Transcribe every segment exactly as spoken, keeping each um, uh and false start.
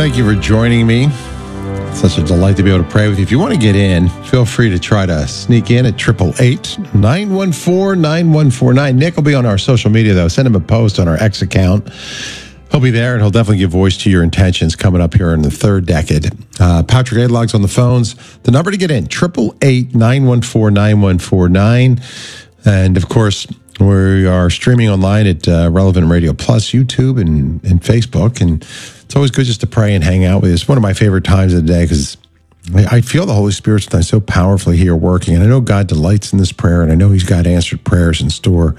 thank you for joining me. Such a delight to be able to pray with you. If you want to get in, feel free to try to sneak in at eight eight eight, nine one four, nine one four nine. Nick will be on our social media, though. Send him a post on our X account. He'll be there, and he'll definitely give voice to your intentions coming up here in the third decade. Uh, Patrick Adlog's on the phones. The number to get in, eight eight eight, nine one four, nine one four nine. And, of course, we are streaming online at uh, Relevant Radio Plus, YouTube, and, and Facebook. And it's always good just to pray and hang out with you. It's one of my favorite times of the day because I feel the Holy Spirit sometimes so powerfully here working. And I know God delights in this prayer, and I know he's got answered prayers in store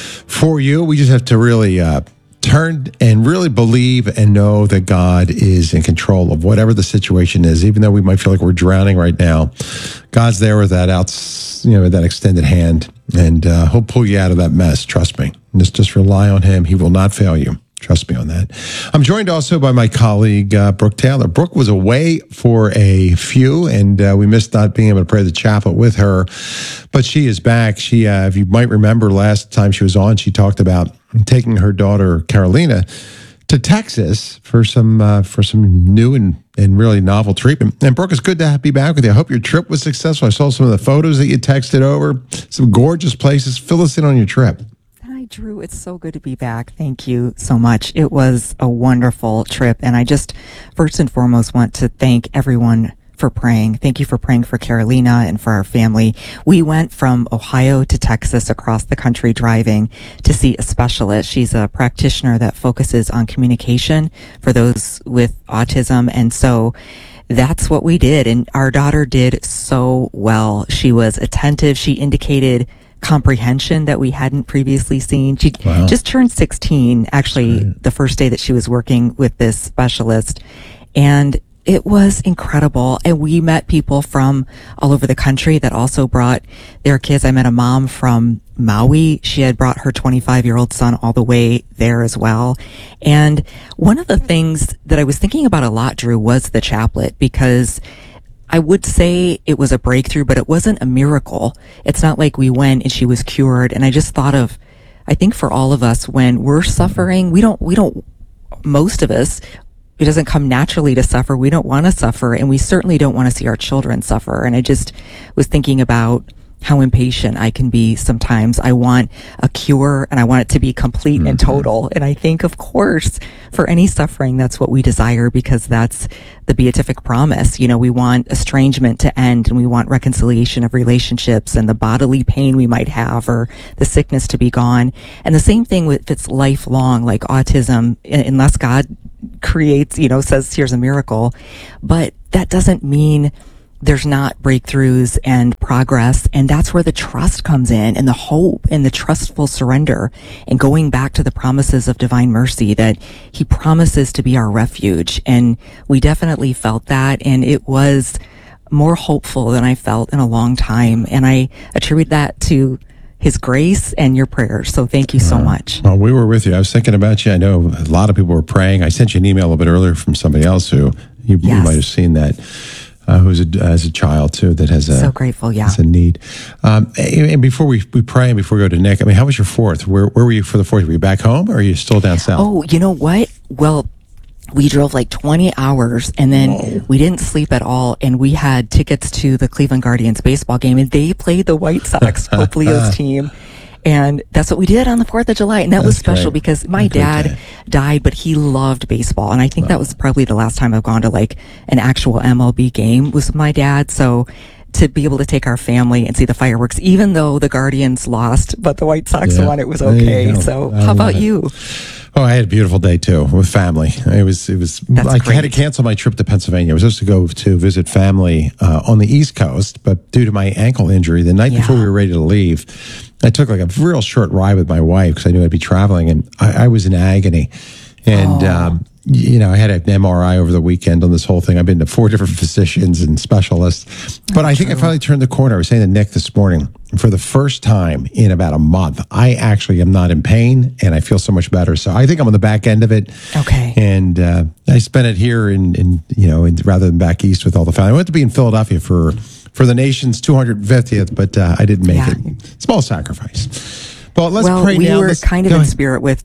for you. We just have to really uh, turn and really believe and know that God is in control of whatever the situation is. Even though we might feel like we're drowning right now, God's there with that out, you know, with that extended hand, and uh, he'll pull you out of that mess. Trust me. Just, just rely on him. He will not fail you. Trust me on that. I'm joined also by my colleague, uh, Brooke Taylor. Brooke was away for a few, and uh, we missed not being able to pray the chaplet with her, but she is back. She, uh, if you might remember last time she was on, she talked about taking her daughter, Carolina, to Texas for some uh, for some new and, and really novel treatment. And Brooke, it's good to be back with you. I hope your trip was successful. I saw some of the photos that you texted over, some gorgeous places. Fill us in on your trip. Drew, it's so good to be back. Thank you so much. It was a wonderful trip. And I just first and foremost want to thank everyone for praying. Thank you for praying for Carolina and for our family. We went from Ohio to Texas across the country driving to see a specialist. She's a practitioner that focuses on communication for those with autism. And so that's what we did. And our daughter did so well. She was attentive. She indicated comprehension that we hadn't previously seen. She wow. just turned sixteen, actually, the first day that she was working with this specialist. And it was incredible. And we met people from all over the country that also brought their kids. I met a mom from Maui. She had brought her twenty-five-year-old son all the way there as well. And one of the things that I was thinking about a lot, Drew, was the chaplet, because I would say it was a breakthrough, but it wasn't a miracle. It's not like we went and she was cured. And I just thought of, I think for all of us, when we're suffering, we don't, we don't, most of us, it doesn't come naturally to suffer. We don't want to suffer, and we certainly don't want to see our children suffer. And I just was thinking about how impatient I can be sometimes. I want a cure, and I want it to be complete mm-hmm. and total. And I think, of course, for any suffering, that's what we desire, because that's the beatific promise. You know, we want estrangement to end, and we want reconciliation of relationships and the bodily pain we might have or the sickness to be gone. And the same thing with, if it's lifelong, like autism, unless God creates, you know, says here's a miracle. But that doesn't mean there's not breakthroughs and progress. And that's where the trust comes in, and the hope and the trustful surrender, and going back to the promises of divine mercy, that he promises to be our refuge. And we definitely felt that. And it was more hopeful than I felt in a long time. And I attribute that to his grace and your prayers. So thank you so uh, much. Well, we were with you. I was thinking about you. I know a lot of people were praying. I sent you an email a little bit earlier from somebody else who you, yes. you might have seen that. Uh, who's a, as a child too, that has a so grateful, yeah, has a need. Um, and, and before we, we pray and before we go to Nick, I mean, how was your fourth? Where where were you for the fourth? Were you back home, or are you still down south? Oh, you know what? Well, we drove like twenty hours, and then Whoa. we didn't sleep at all, and we had tickets to the Cleveland Guardians baseball game, and they played the White Sox, Pope Leo's team. And that's what we did on the fourth of July. And that that's was special great. because my dad day. died, but he loved baseball. And I think wow. that was probably the last time I've gone to like an actual M L B game was with my dad. So to be able to take our family and see the fireworks, even though the Guardians lost, but the White Sox yeah. won, it was okay. So I how about it. you? Oh, I had a beautiful day too with family. It was, it was, That's I great. had to cancel my trip to Pennsylvania. I was supposed to go to visit family uh, on the East Coast, but due to my ankle injury, the night yeah. before we were ready to leave, I took like a real short ride with my wife because I knew I'd be traveling, and I, I was in agony. And, oh. um, you know, I had an M R I over the weekend on this whole thing. I've been to four different physicians and specialists. But oh, I think true. I finally turned the corner. I was saying to Nick this morning, for the first time in about a month, I actually am not in pain, and I feel so much better. So I think I'm on the back end of it. Okay. And uh, I spent it here in, in you know, in, rather than back east with all the family. I went to be in Philadelphia for, for the nation's two hundred fiftieth, but uh, I didn't make yeah. it. Small sacrifice. But let's well, pray we now. were let's, kind of in spirit with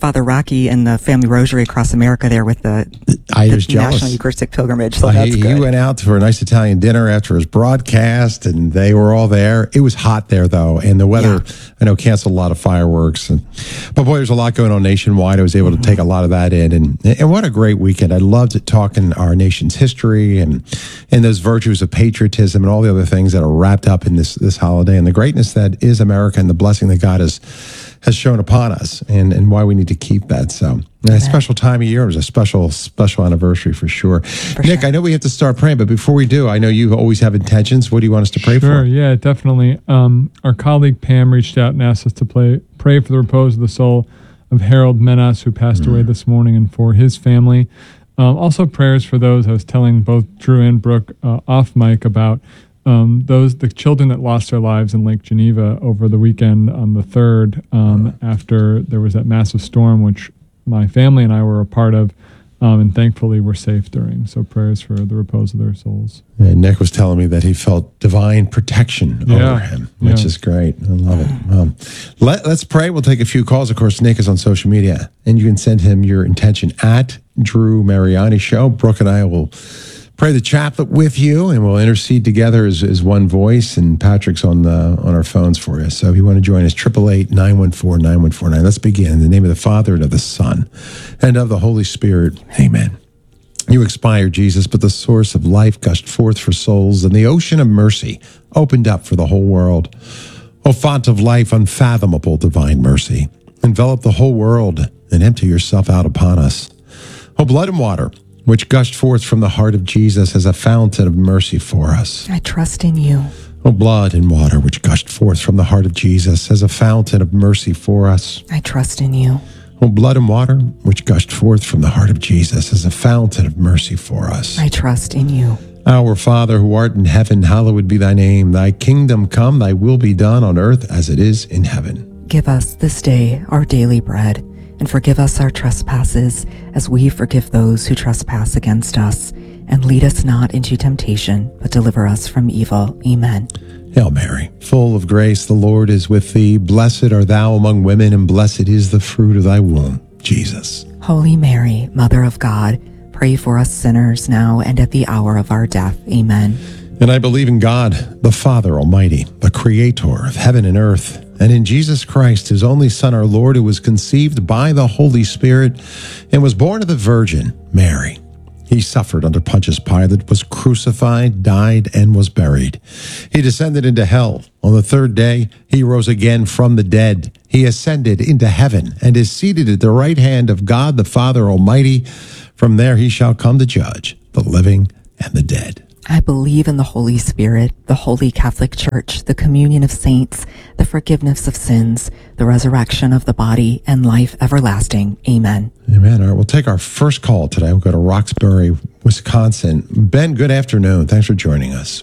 Father Rocky and the Family Rosary across America there with the, I the was jealous. National Eucharistic Pilgrimage. So Uh, that's he, good. he went out for a nice Italian dinner after his broadcast, and they were all there. It was hot there, though, and the weather, Yeah. I know, canceled a lot of fireworks. And, but boy, there's a lot going on nationwide. I was able mm-hmm. to take a lot of that in, and and what a great weekend. I loved it, talking our nation's history and and those virtues of patriotism and all the other things that are wrapped up in this this holiday, and the greatness that is America and the blessing that God has has shown upon us, and, and why we need to keep that. So a special time of year. It was a special, special anniversary for sure. For Nick, sure. I know we have to start praying, but before we do, I know you always have intentions. What do you want us to pray sure, for? Sure, yeah, definitely. Um, our colleague Pam reached out and asked us to play, pray for the repose of the soul of Harold Menas, who passed mm. away this morning, and for his family. Um, also prayers for those, I was telling both Drew and Brooke uh, off mic about Um, those the children that lost their lives in Lake Geneva over the weekend on the third, um, after there was that massive storm, which my family and I were a part of, um, and thankfully were safe during. So prayers for the repose of their souls. And Nick was telling me that he felt divine protection yeah. over him, which yeah. is great. I love it. Um, let, let's pray. We'll take a few calls. Of course, Nick is on social media, and you can send him your intention at Drew Mariani Show. Brooke and I will pray the chaplet with you, and we'll intercede together as, as one voice. And Patrick's on the on our phones for you. So if you want to join us, triple eight nine one four nine one four nine. Let's begin in the name of the Father and of the Son and of the Holy Spirit. Amen. You expired, Jesus, but the source of life gushed forth for souls, and the ocean of mercy opened up for the whole world. O font of life, unfathomable divine mercy, envelop the whole world and empty yourself out upon us. O blood and water, which gushed forth from the heart of Jesus as a fountain of mercy for us. I trust in you. O blood and water, which gushed forth from the heart of Jesus as a fountain of mercy for us. I trust in you. O blood and water, which gushed forth from the heart of Jesus as a fountain of mercy for us. I trust in you. Our Father, who art in heaven, hallowed be thy name. Thy kingdom come, thy will be done on earth as it is in heaven. Give us this day our daily bread, and forgive us our trespasses, as we forgive those who trespass against us. And lead us not into temptation, but deliver us from evil. Amen. Hail Mary, full of grace, the Lord is with thee. Blessed art thou among women, and blessed is the fruit of thy womb, Jesus. Holy Mary, Mother of God, pray for us sinners now and at the hour of our death. Amen. And I believe in God, the Father Almighty, the Creator of heaven and earth, and in Jesus Christ, his only Son, our Lord, who was conceived by the Holy Spirit and was born of the Virgin Mary. He suffered under Pontius Pilate, was crucified, died, and was buried. He descended into hell. On the third day, he rose again from the dead. He ascended into heaven and is seated at the right hand of God, the Father Almighty. From there he shall come to judge the living and the dead. I believe in the Holy Spirit, the Holy Catholic Church, the communion of saints, the forgiveness of sins, the resurrection of the body, and life everlasting. Amen. Amen. All right, we'll take our first call today. We'll go to Roxbury, Wisconsin. Ben, good afternoon. Thanks for joining us.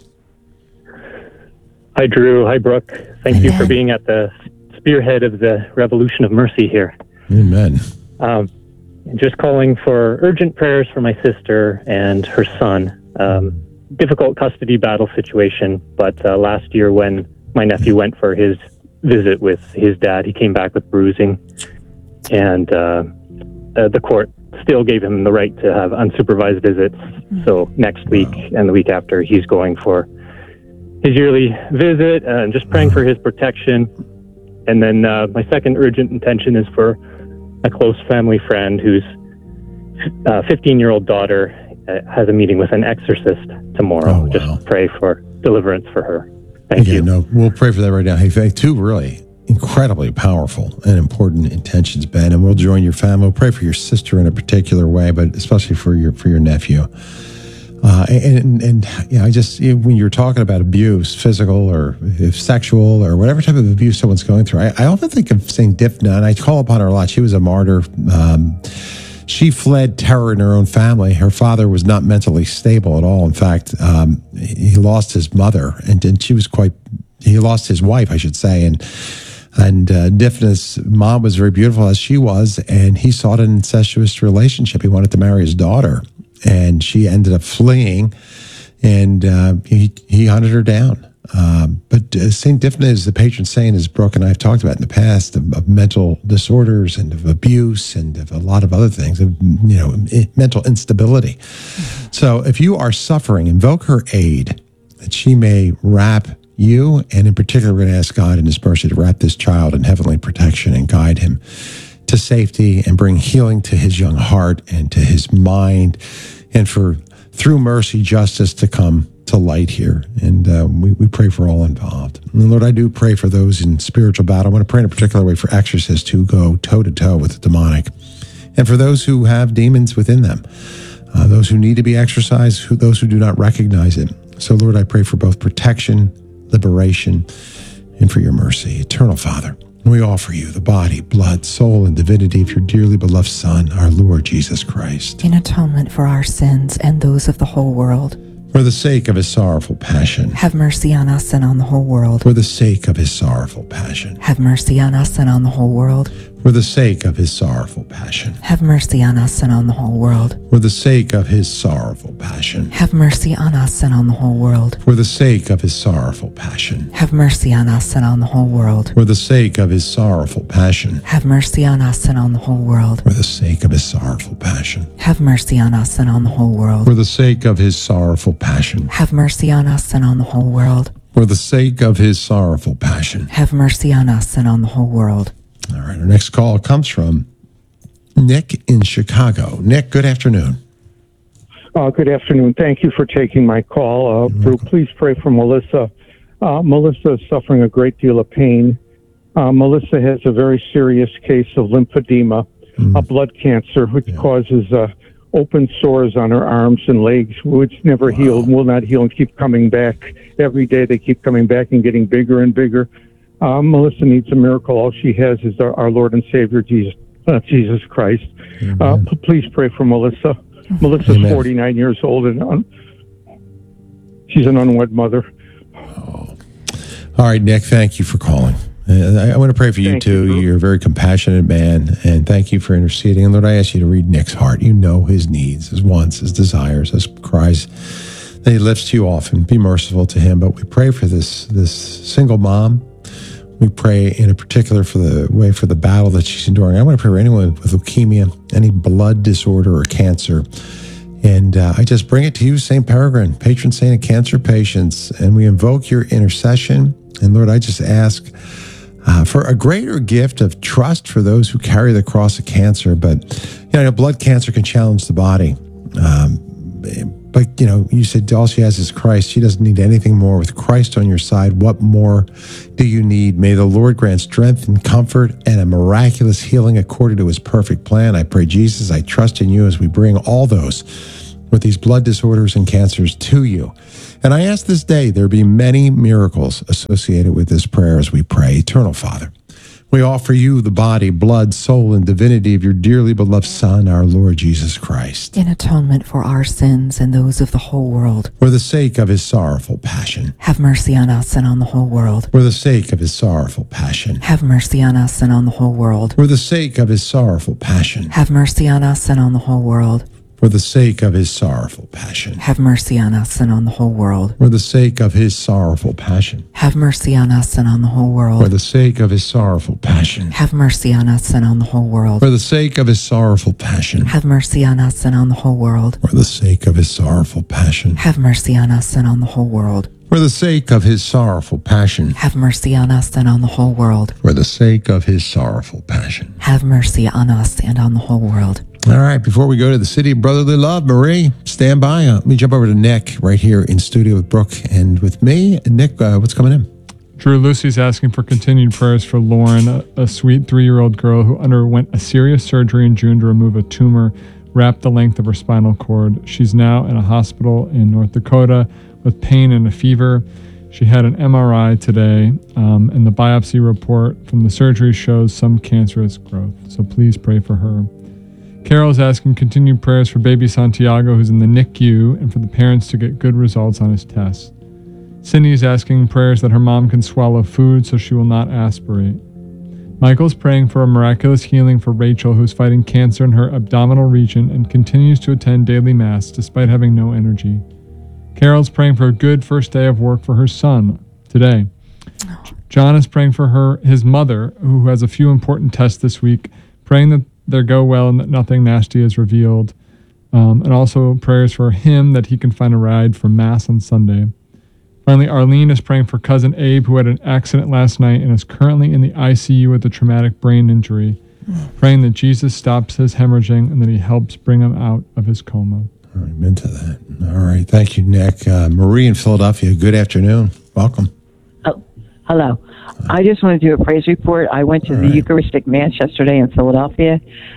Hi, Drew. Hi, Brooke. Thank Amen. you for being at the spearhead of the Revolution of Mercy here. Amen. Um, just calling for urgent prayers for my sister and her son. Um, difficult custody battle situation, but uh, last year when my nephew went for his visit with his dad, he came back with bruising, and uh, uh, the court still gave him the right to have unsupervised visits. Mm-hmm. So next week wow. and the week after, he's going for his yearly visit, and uh, just praying wow. for his protection. And then uh, my second urgent intention is for a close family friend whose uh, fifteen-year-old daughter uh, has a meeting with an exorcist tomorrow. Oh, wow. Just pray for deliverance for her. Thank Again, you. No, we'll pray for that right now. Hey, two really incredibly powerful and important intentions, Ben, and we'll join your family. We'll pray for your sister in a particular way, but especially for your for your nephew. Uh, and, and, and yeah, I just, when you're talking about abuse, physical or if sexual or whatever type of abuse someone's going through, I, I often think of Saint Dipna, and I call upon her a lot. She was a martyr. Um, she fled terror in her own family. Her father was not mentally stable at all. In fact, um, he lost his mother, and, and she was quite, he lost his wife, I should say. And And uh, Dipna's mom was very beautiful as she was, and he sought an incestuous relationship. He wanted to marry his daughter. And she ended up fleeing, and uh, he he hunted her down Um, but uh, Saint Diffna is the patron saint, as Brooke and I have talked about in the past, of, of mental disorders and of abuse and of a lot of other things, of, you know, i- mental instability. So if you are suffering, invoke her aid that she may wrap you, and in particular, we're going to ask God in His mercy to wrap this child in heavenly protection and guide him to safety and bring healing to his young heart and to his mind, and for, through mercy, justice to come to light here. And uh, we, we pray for all involved. And Lord, I do pray for those in spiritual battle. I want to pray in a particular way for exorcists who go toe-to-toe with the demonic, and for those who have demons within them, uh, those who need to be exorcised, who, those who do not recognize it. So, Lord, I pray for both protection, liberation, and for your mercy. Eternal Father, we offer you the body, blood, soul, and divinity of your dearly beloved Son, our Lord Jesus Christ, In atonement for our sins and those of the whole world, for the sake of his sorrowful passion, have mercy on us and on the whole world. for the sake of his sorrowful passion, Have mercy on us and on the whole world. for the sake of his sorrowful passion, Have mercy on us and on the whole world. for the sake of his sorrowful passion, Have mercy on us and on the whole world. for the sake of his sorrowful passion, Have mercy on us and on the whole world. for the sake of his sorrowful passion, Have mercy on us and on the whole world. for the sake of his sorrowful passion, Have mercy on us and on the whole world. for the sake of his sorrowful passion, Have mercy on us and on the whole world. for the sake of his sorrowful passion. Have mercy on us and on the whole world. All right, our next call comes from Nick in Chicago. Nick, good afternoon. Uh, good afternoon. Thank you for taking my call. Uh, Brew, please pray for Melissa. Uh, Melissa is suffering a great deal of pain. Uh, Melissa has a very serious case of lymphedema, Mm. a blood cancer, which Yeah. causes uh, open sores on her arms and legs, which never heal, will not heal, and keep coming back. Every day they keep coming back and getting bigger and bigger. Uh, Melissa needs a miracle. All she has is our, our Lord and Savior, Jesus, uh, Jesus Christ. Uh, p- please pray for Melissa. Melissa's Amen. forty-nine years old, and un- she's an unwed mother. All right, Nick, thank you for calling. Uh, I, I want to pray for you Thank too. you. You're a very compassionate man, and thank you for interceding. And Lord, I ask you to read Nick's heart. You know his needs, his wants, his desires, his cries that he lifts to you often. Be merciful to him. But we pray for this this single mom. We pray in a particular for the way for the battle that she's enduring. I want to pray for anyone with leukemia, any blood disorder or cancer. And uh, I just bring it to you, Saint Peregrine, patron saint of cancer patients, and we invoke your intercession. And Lord, I just ask uh, for a greater gift of trust for those who carry the cross of cancer. But, you know, blood cancer can challenge the body. Um, but, you know, you said all she has is Christ. She doesn't need anything more. With Christ on your side, what more do you need? May the Lord grant strength and comfort and a miraculous healing according to his perfect plan. I pray, Jesus, I trust in you as we bring all those with these blood disorders and cancers to you. And I ask this day there be many miracles associated with this prayer as we pray. Eternal Father, we offer you the body, blood, soul, and divinity of your dearly beloved Son, our Lord Jesus Christ, In atonement for our sins and those of the whole world, for the sake of his sorrowful passion, have mercy on us and on the whole world. for the sake of his sorrowful passion, Have mercy on us and on the whole world. for the sake of his sorrowful passion, Have mercy on us and on the whole world. for the sake of his sorrowful passion, Have mercy on us and on the whole world. for the sake of his sorrowful passion, Have mercy on us and on the whole for world. the sake of his sorrowful passion, Have mercy on us and on the whole world. for the sake of his sorrowful passion, Have mercy on us and on the whole world. for the sake of his sorrowful passion, Have mercy on us and on the whole world. for the sake of his sorrowful passion, Have mercy on us and on the whole world. for the sake of his sorrowful passion. Have mercy on us and on the whole world. All right, before we go to the city of brotherly love, Marie, stand by. Uh, let me jump over to Nick right here in studio with Brooke and with me. Nick, uh, what's coming in? Drew, Lucy's asking for continued prayers for Lauren, a, a sweet three-year-old girl who underwent a serious surgery in June to remove a tumor wrapped the length of her spinal cord. She's now in a hospital in North Dakota with pain and a fever. She had an M R I today, um, and the biopsy report from the surgery shows some cancerous growth. So please pray for her. Carol's asking continued prayers for baby Santiago, who's in the N I C U, and for the parents to get good results on his tests. Cindy's asking prayers that her mom can swallow food so she will not aspirate. Michael's praying for a miraculous healing for Rachel, who's fighting cancer in her abdominal region and continues to attend daily mass despite having no energy. Carol's praying for a good first day of work for her son, today. John is praying for her, his mother, who has a few important tests this week, praying that they go well and that nothing nasty is revealed. Um, and also prayers for him that he can find a ride for Mass on Sunday. Finally, Arlene is praying for cousin Abe, who had an accident last night and is currently in the I C U with a traumatic brain injury, praying that Jesus stops his hemorrhaging and that he helps bring him out of his coma. All right, I'm into that. All right. Thank you, Nick. Uh, Marie in Philadelphia, good afternoon. Welcome. Oh, hello. I just want to do a praise report. I went to All the right. Eucharistic Mass yesterday in Philadelphia,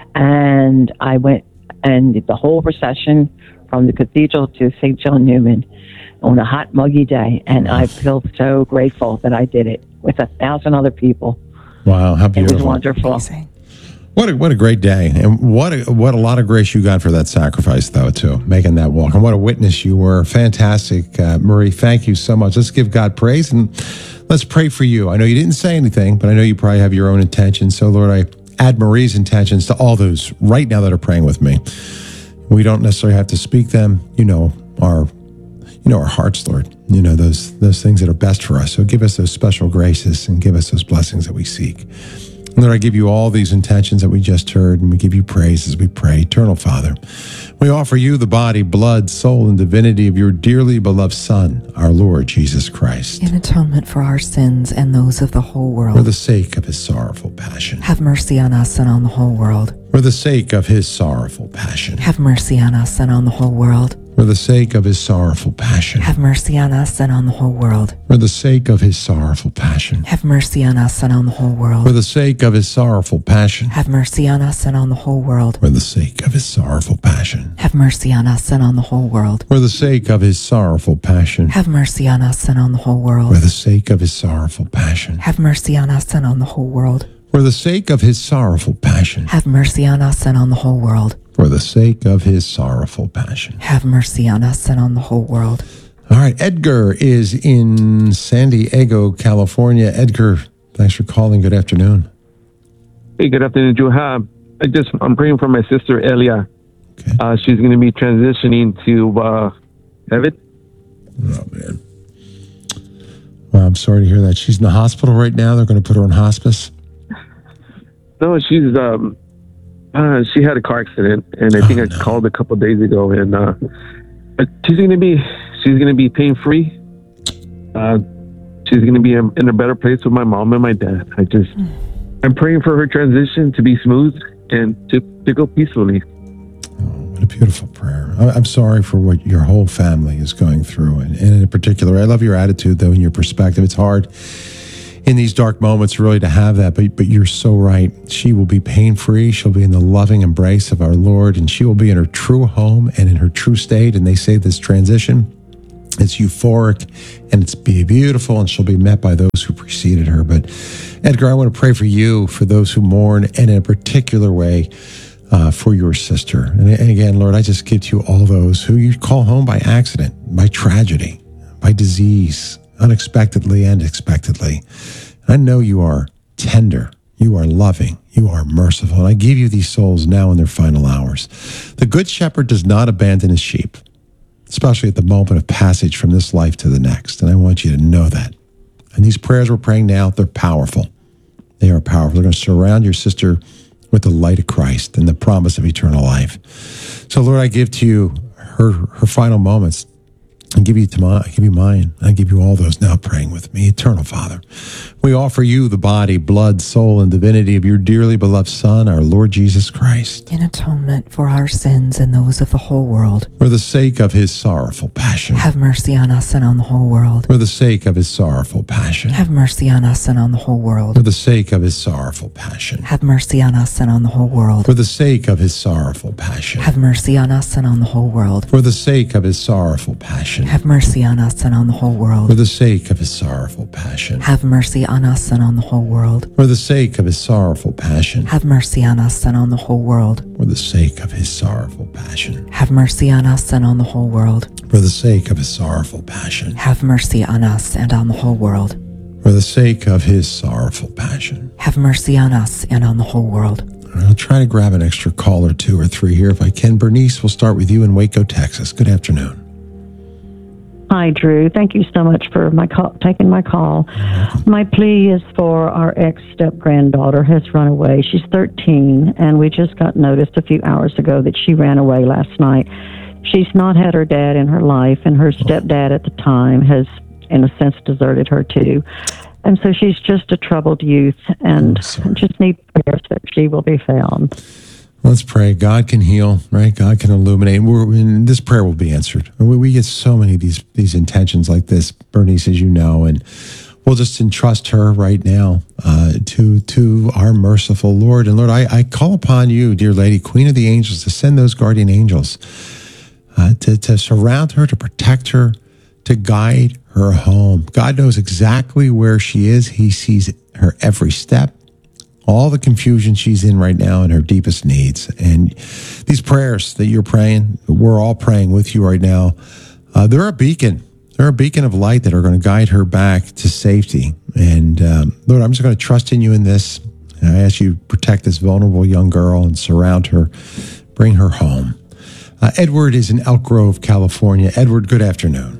and I went and the whole procession from the cathedral to Saint John Newman on a hot, muggy day, and I feel so grateful that I did it with a thousand other people. Wow, how It beautiful. was wonderful. Amazing. What a, what a great day. And what a, what a lot of grace you got for that sacrifice, though, too, making that walk. And what a witness you were. Fantastic. Uh, Marie, thank you so much. Let's give God praise and let's pray for you. I know you didn't say anything, but I know you probably have your own intentions. So, Lord, I add Marie's intentions to all those right now that are praying with me. We don't necessarily have to speak them. You know our, you know our hearts, Lord. You know those those things that are best for us. So give us those special graces and give us those blessings that we seek. Lord, I give you all these intentions that we just heard, and we give you praise as we pray. Eternal Father, we offer you the body, blood, soul, and divinity of your dearly beloved Son, our Lord Jesus Christ, In atonement for our sins and those of the whole for world, the sake of his sorrowful passion. have mercy on us and on the whole world. For the sake of his sorrowful passion. Have mercy on us and on the whole world. For the sake of his sorrowful passion. Have mercy on us and on the whole world. For the sake of his sorrowful passion. Have mercy on us and on the whole For world. the sake of his sorrowful passion. Have mercy on us and on the whole world. For the sake of his sorrowful passion. Have mercy on us and on the whole world. For the sake of his sorrowful passion. Have mercy on us and on the whole For world. the sake of his sorrowful passion. Have mercy on us and on the whole world. For the sake of his sorrowful passion. Have mercy on us and on the whole world. For the sake of his sorrowful passion. Have mercy on us and on the whole world. All right, Edgar is in San Diego, California. Edgar, thanks for calling. Good afternoon. Hey, good afternoon, Juha. I just I'm praying for my sister Elia. Okay. Uh, she's going to be transitioning to uh, heaven. Oh, man. Well, I'm sorry to hear that. She's in the hospital right now. They're going to put her in hospice. No, she's um, uh, she had a car accident, and I think Oh, I no. called a couple days ago, and uh, but she's going to be she's going to be pain free. Uh, she's going to be in, in a better place with my mom and my dad. I just I'm praying for her transition to be smooth and to to go peacefully. What a beautiful prayer. I- I'm sorry for what your whole family is going through. And, and in particular, I love your attitude, though, and your perspective. It's hard in these dark moments really to have that, but, but you're so right. She will be pain-free. She'll be in the loving embrace of our Lord, and she will be in her true home and in her true state. And they say this transition, it's euphoric and it's be beautiful, and she'll be met by those who preceded her. But Edgar, I want to pray for you, for those who mourn, and in a particular way, Uh, for your sister. And, and again, Lord, I just give to you all those who you call home by accident, by tragedy, by disease, unexpectedly and expectedly. I know you are tender, you are loving, you are merciful, and I give you these souls now in their final hours. The Good Shepherd does not abandon his sheep, especially at the moment of passage from this life to the next. And I want you to know that. And these prayers we're praying now, they're powerful. They are powerful. They're going to surround your sister with the light of Christ and the promise of eternal life. So, Lord, I give to you her her final moments. I give you to my, I give you mine. I give you all those now praying with me. Eternal Father, we offer you the body, blood, soul, and divinity of your dearly beloved Son, our Lord Jesus Christ, In atonement for our sins and those of the whole world, for the sake of his sorrowful passion. have mercy on us and on the whole world. For the sake of his sorrowful passion. Have mercy on us and on the whole world. For the sake of his sorrowful passion. Have mercy on us and on the whole world. For the sake of his sorrowful passion. Have mercy on us and on the whole world. For the sake of his sorrowful passion. Have mercy on us and on the whole For world. the sake of his sorrowful passion. Have mercy on us and on the whole world. For the sake of his sorrowful passion. Have mercy on us and on the whole world. For the sake of his sorrowful passion. Have mercy on us and on the whole world. For the sake of his sorrowful passion. Have mercy on us and on the whole world. For the sake of his sorrowful passion. Have mercy on us and on the whole world. I'll try to grab an extra call or two or three here if I can. Bernice, we'll start with you in Waco, Texas. Good afternoon. Hi, Drew. Thank you so much for my call, taking my call. My plea is for our ex-step-granddaughter has run away. She's thirteen, and we just got noticed a few hours ago that she ran away last night. She's not had her dad in her life, and her stepdad at the time has, in a sense, deserted her too. And so she's just a troubled youth, and just need prayers that she will be found. Let's pray. God can heal, right? God can illuminate. We're, and this prayer will be answered. We, we get so many of these these intentions like this, Bernice, as you know, and we'll just entrust her right now uh, to to our merciful Lord. And Lord, I, I call upon you, dear Lady, Queen of the Angels, to send those guardian angels uh, to, to surround her, to protect her, to guide her home. God knows exactly where she is. He sees her every step, all the confusion she's in right now and her deepest needs. And these prayers that you're praying, we're all praying with you right now, uh, they're a beacon. They're a beacon of light that are going to guide her back to safety. And um, Lord, I'm just going to trust in you in this. And I ask you to protect this vulnerable young girl and surround her, bring her home. Uh, Edward is in Elk Grove, California. Edward, good afternoon.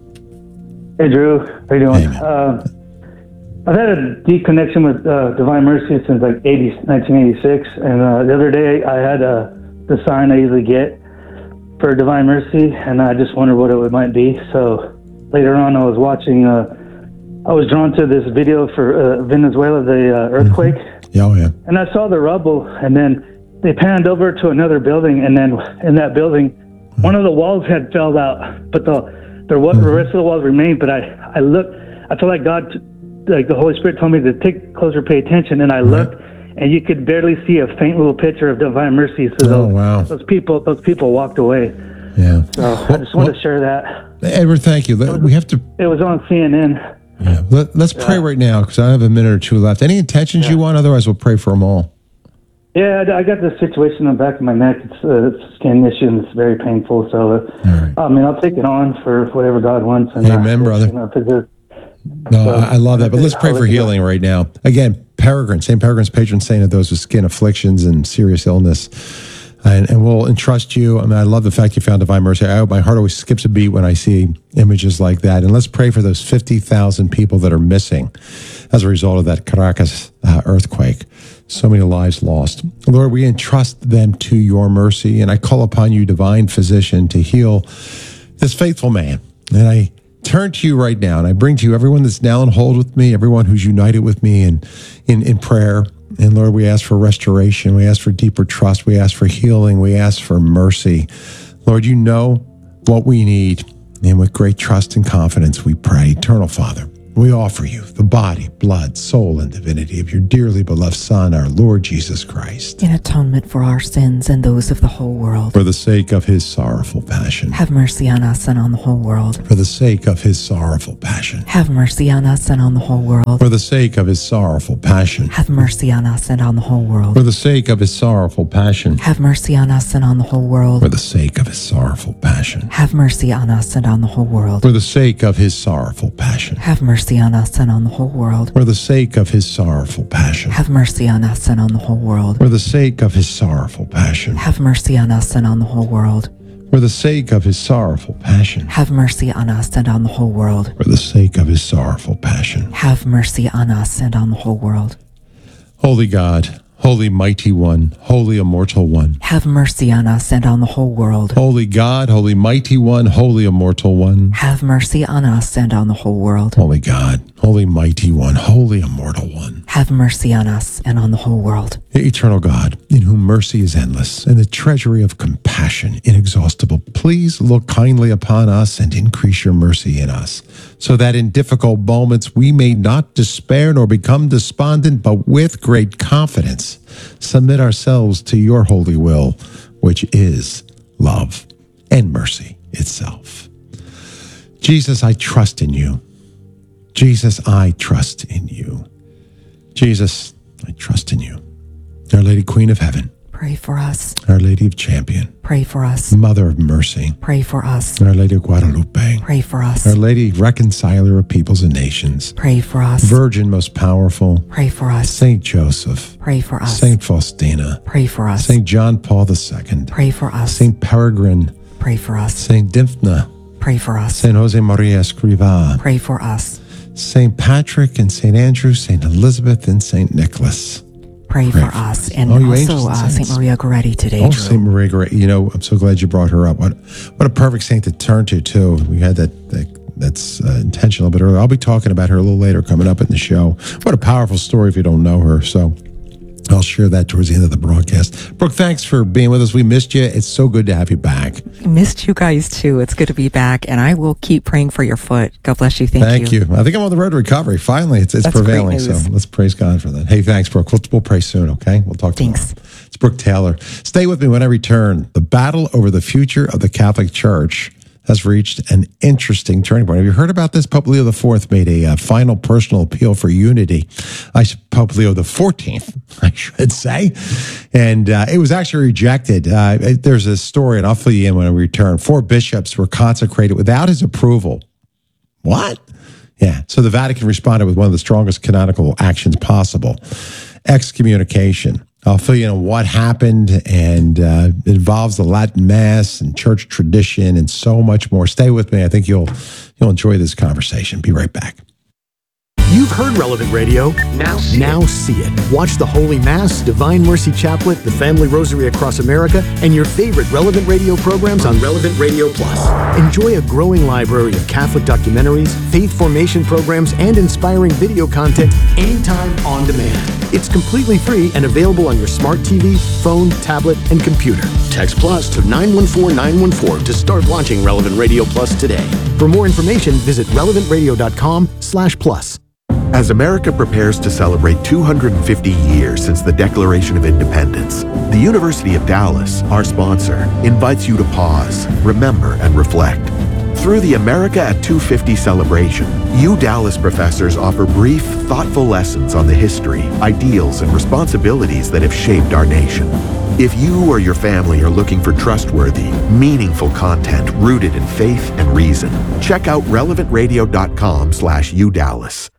Hey, Drew. How you doing? Uh, I've had a deep connection with uh, Divine Mercy since like nineteen eighty-six, and uh, the other day I had uh, the sign I usually get for Divine Mercy, and I just wondered what it might be. So later on, I was watching. Uh, I was drawn to this video for uh, Venezuela, the uh, earthquake. Mm-hmm. Yeah, oh, yeah. And I saw the rubble, and then they panned over to another building, and then in that building, mm-hmm. one of the walls had fell out, but the the, mm-hmm. the rest of the walls remained. But I I looked. I felt like God. T- Like the Holy Spirit told me to take closer, pay attention, and I looked, and you could barely see a faint little picture of Divine Mercy. So oh, those, wow. those people, those people walked away. Yeah. So well, I just wanted well, to share that. Edward, thank you. Was, we have to. It was on C N N. Yeah. Let, let's yeah. pray right now because I have a minute or two left. Any intentions yeah. you want? Otherwise, we'll pray for them all. Yeah, I got this situation in the back of my neck. It's, uh, it's a skin issue, and it's very painful. So, uh, right. I mean, I'll take it on for whatever God wants. And, Amen, uh, brother. You know, No, so, I love that. But let's pray for healing right now. Again, Peregrine, Saint Peregrine's patron saint of those with skin afflictions and serious illness. And, and we'll entrust you. I mean, I love the fact you found Divine Mercy. I, my heart always skips a beat when I see images like that. And let's pray for those fifty thousand people that are missing as a result of that Caracas uh, earthquake. So many lives lost. Lord, we entrust them to your mercy. And I call upon you, divine physician, to heal this faithful man. And I turn to you right now, and I bring to you everyone that's now on hold with me, everyone who's united with me in, in, in prayer. And Lord, we ask for restoration. We ask for deeper trust. We ask for healing. We ask for mercy. Lord, you know what we need. And with great trust and confidence, we pray. Eternal Father, we offer you the body, blood, soul, and divinity of your dearly beloved Son, our Lord Jesus Christ, in atonement for our sins and those of the whole world. For the sake of his sorrowful passion. Have mercy on us and on the whole world. For the sake of his sorrowful passion. Have mercy on us and on the whole world. For the sake of his sorrowful passion. Have mercy on us and on the whole world. For the sake of his sorrowful passion. Have mercy on us and on the whole world. For the sake of his sorrowful passion. Have mercy on us and on the whole world. For the sake of his sorrowful passion. Have mercy on us and on the whole world. For the sake of his sorrowful passion. Have mercy on us and on the whole world. For the sake of his sorrowful passion. Have mercy on us and on the whole world. For the sake of his sorrowful passion. Have mercy on us and on the whole world. For the sake of his sorrowful passion. Have mercy on us and on the whole world. Holy God, Holy Mighty One, Holy Immortal One. Have mercy on us and on the whole world. Holy God, Holy Mighty One, Holy Immortal One. Have mercy on us and on the whole world. Holy God, Holy Mighty One, Holy Immortal One. Have mercy on us and on the whole world. Eternal God, in whom mercy is endless and the treasury of compassion inexhaustible, please look kindly upon us and increase your mercy in us, so that in difficult moments we may not despair nor become despondent, but with great confidence submit ourselves to your holy will, which is love and mercy itself. Jesus, I trust in you. Jesus, I trust in you. Jesus, I trust in you. Our Lady Queen of Heaven, pray for us. Our Lady of Champion, pray for us. Mother of Mercy, pray for us. Our Lady of Guadalupe, pray for us. Our Lady Reconciler of Peoples and Nations, pray for us. Virgin Most Powerful, pray for us. Saint Joseph, pray for us. Saint Faustina, pray for us. Saint John Paul the Second, pray for us. Saint Peregrine, pray for us. Saint Dymphna, Pray for us. Saint Jose Maria Escrivá. Pray for us. Saint Patrick and Saint Andrew, Saint Elizabeth and Saint Nicholas. Pray, Pray for, for us. us. And Oh, you angels also and uh, Saint saints. Maria Goretti today, Oh, Drew. Saint Maria Goretti. You know, I'm so glad you brought her up. What what a perfect saint to turn to, too. We had that, that that's uh, intentional a bit earlier. I'll be talking about her a little later coming up in the show. What a powerful story if you don't know her. So I'll share that towards the end of the broadcast. Brooke, thanks for being with us. We missed you. It's so good to have you back. Missed you guys too. It's good to be back, and I will keep praying for your foot. God bless you. Thank, Thank you. I think I'm on the road to recovery. Finally, it's, it's That's great prevailing. So news. let's praise God for that. Hey, thanks, Brooke. We'll, we'll pray soon, okay? We'll talk tomorrow. Thanks. It's Brooke Taylor. Stay with me when I return. The battle over the future of the Catholic Church has reached an interesting turning point. Have you heard about this? Pope Leo the Fourth made a uh, final personal appeal for unity. I Pope Leo the Fourteenth, I should say, and uh, it was actually rejected. Uh, there's a story, and I'll fill you in when I return. Four bishops were consecrated without his approval. What? Yeah. So the Vatican responded with one of the strongest canonical actions possible: excommunication. I'll fill you in on what happened, and uh, it involves the Latin Mass and church tradition and so much more. Stay with me. I think you'll you'll enjoy this conversation. Be right back. You've heard Relevant Radio. Now see, now see it. Watch the Holy Mass, Divine Mercy Chaplet, the Family Rosary Across America, and your favorite Relevant Radio programs on Relevant Radio Plus. Enjoy a growing library of Catholic documentaries, faith formation programs, and inspiring video content anytime on demand. It's completely free and available on your smart T V, phone, tablet, and computer. Text Plus to nine one four nine one four to start launching Relevant Radio Plus today. For more information, visit relevant radio dot com slash plus. As America prepares to celebrate two hundred fifty years since the Declaration of Independence, the University of Dallas, our sponsor, invites you to pause, remember, and reflect. Through the America at two fifty celebration, U Dallas professors offer brief, thoughtful lessons on the history, ideals, and responsibilities that have shaped our nation. If you or your family are looking for trustworthy, meaningful content rooted in faith and reason, check out relevant radio dot com slash U Dallas.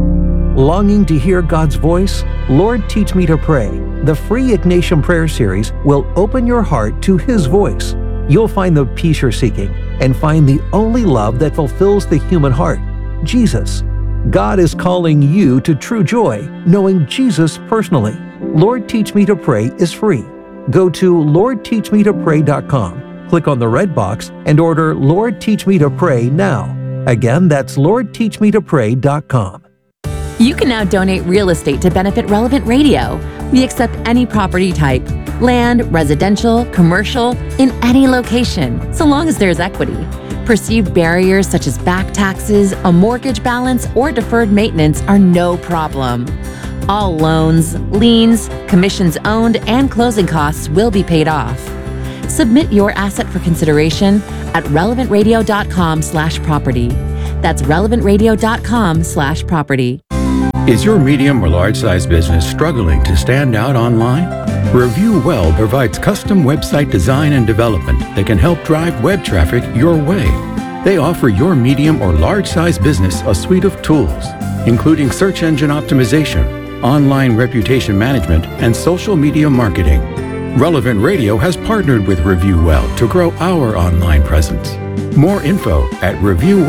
Longing to hear God's voice? Lord, Teach Me to Pray. The free Ignatian Prayer Series will open your heart to His voice. You'll find the peace you're seeking and find the only love that fulfills the human heart, Jesus. God is calling you to true joy, knowing Jesus personally. Lord, Teach Me to Pray is free. Go to lord teach me to pray dot com, click on the red box, and order Lord, Teach Me to Pray now. Again, that's lord teach me to pray dot com. You can now donate real estate to benefit Relevant Radio. We accept any property type, land, residential, commercial, in any location, so long as there's equity. Perceived barriers such as back taxes, a mortgage balance, or deferred maintenance are no problem. All loans, liens, commissions owned, and closing costs will be paid off. Submit your asset for consideration at relevant radio dot com slash property. That's relevant radio dot com slash property. Is your medium or large size business struggling to stand out online? Review Well provides custom website design and development that can help drive web traffic your way. They offer your medium or large size business a suite of tools, including search engine optimization, online reputation management, and social media marketing. Relevant Radio has partnered with Review Well to grow our online presence. More info at review